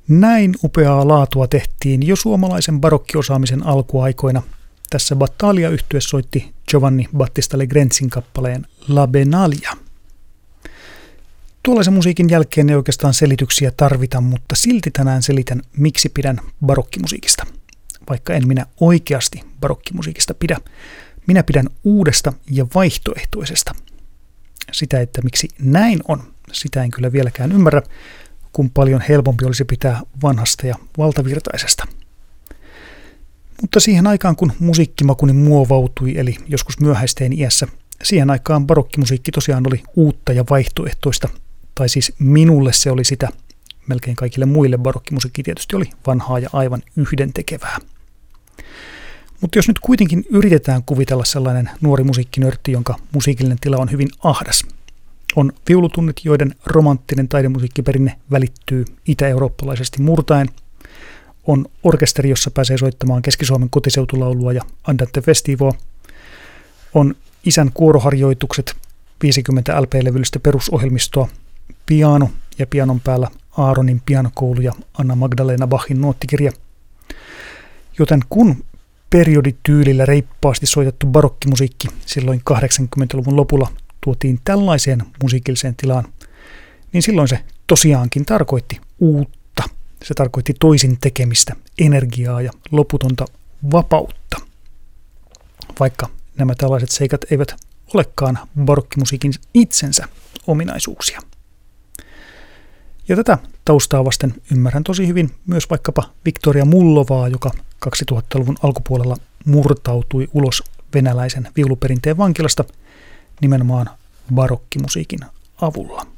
Näin upeaa laatua tehtiin jo suomalaisen barokkiosaamisen alkuaikoina. Tässä Battaglia-yhtye soitti Giovanni Battista Legrenzin kappaleen La Benalia. Tuollaisen musiikin jälkeen ei oikeastaan selityksiä tarvita, mutta silti tänään selitän, miksi pidän barokkimusiikista. Vaikka en minä oikeasti barokkimusiikista pidä, minä pidän uudesta ja vaihtoehtoisesta. Sitä, että miksi näin on, sitä en kyllä vieläkään ymmärrä, kun paljon helpompi olisi pitää vanhasta ja valtavirtaisesta. Mutta siihen aikaan, kun musiikkimakuni muovautui, eli joskus myöhäisteen iässä, siihen aikaan barokkimusiikki tosiaan oli uutta ja vaihtoehtoista, tai siis minulle se oli sitä, melkein kaikille muille barokkimusiikki tietysti oli vanhaa ja aivan yhdentekevää. Mutta jos nyt kuitenkin yritetään kuvitella sellainen nuori musiikkinörtti, jonka musiikillinen tila on hyvin ahdas, on viulutunnit, joiden romanttinen taidemusiikkiperinne välittyy itä-eurooppalaisesti murtaen, on orkesteri, jossa pääsee soittamaan Keski-Suomen kotiseutulaulua ja Andante Festivoa, on isän kuoroharjoitukset, 50 LP-levyllistä perusohjelmistoa, piano ja pianon päällä Aaronin pianokoulu ja Anna Magdalena Bachin nuottikirja. Joten kun periodityylillä reippaasti soitettu barokkimusiikki silloin 80-luvun lopulla tuotiin tällaiseen musiikilliseen tilaan, niin silloin se tosiaankin tarkoitti uutta. Se tarkoitti toisin tekemistä, energiaa ja loputonta vapautta. Vaikka nämä tällaiset seikat eivät olekaan barokkimusiikin itsensä ominaisuuksia. Ja tätä taustaa vasten ymmärrän tosi hyvin myös vaikkapa Viktoria Mullovaa, joka 2000-luvun alkupuolella murtautui ulos venäläisen viuluperinteen vankilasta nimenomaan barokkimusiikin avulla.